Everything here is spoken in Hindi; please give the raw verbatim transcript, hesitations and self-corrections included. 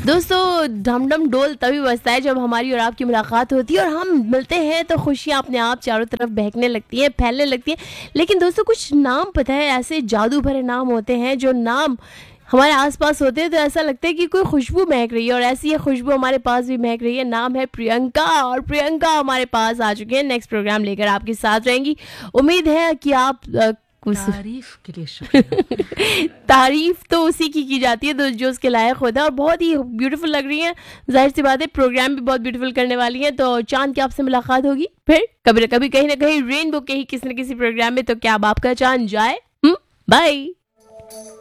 दोस्तों ढम ढम डोल तभी बजता है जब हमारी और आपकी मुलाकात होती है और हम मिलते हैं तो खुशियाँ अपने आप चारों तरफ बहकने लगती हैं, फैलने लगती हैं। लेकिन दोस्तों कुछ नाम पता है ऐसे जादू भरे नाम होते हैं, जो नाम हमारे आसपास होते हैं तो ऐसा लगता है कि कोई खुशबू महक रही है, और ऐसी ये खुशबू हमारे पास भी महक रही है। नाम है प्रियंका, और प्रियंका हमारे पास आ चुके हैं नेक्स्ट प्रोग्राम लेकर आपके साथ रहेंगी। उम्मीद है कि आप अ, उस तारीफ के लिए शुक्रिया। तारीफ तो उसी की की जाती है तो जो उसके लायक होता है, और बहुत ही ब्यूटीफुल लग रही है। जाहिर सी बात है प्रोग्राम भी बहुत ब्यूटीफुल करने वाली है। तो चांद की आपसे मुलाकात होगी फिर कभी न कभी, कहीं ना कहीं रेनबो के ही किसी न किसी प्रोग्राम में। तो क्या अब आपका चांद जाए? बाय।